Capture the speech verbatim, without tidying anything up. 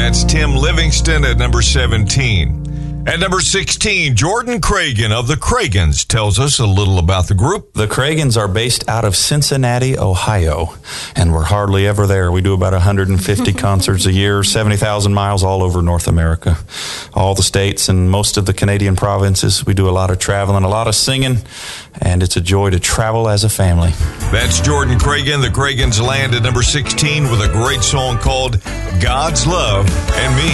That's Tim Livingston at number seventeen. At number sixteen, Jordan Cragen of the Cragans tells us a little about the group. The Cragans are based out of Cincinnati, Ohio, and we're hardly ever there. We do about one hundred fifty concerts a year, seventy thousand miles all over North America, all the states and most of the Canadian provinces. We do a lot of traveling, a lot of singing, and it's a joy to travel as a family. That's Jordan Cragen. The Cragans land at number sixteen with a great song called God's Love and Me.